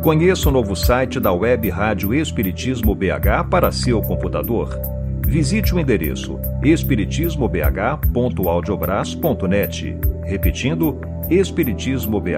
Conheça o novo site da Web Rádio Espiritismo BH para seu computador. Visite o endereço espiritismobh.audiobras.net. Repetindo, espiritismobh